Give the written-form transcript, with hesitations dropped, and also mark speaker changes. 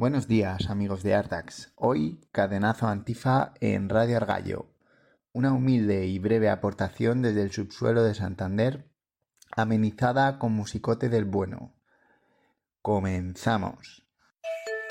Speaker 1: Buenos días, amigos de Artax. Hoy, cadenazo antifa en Radio Argallo. Una humilde y breve aportación desde el subsuelo de Santander, amenizada con musicote del bueno. Comenzamos.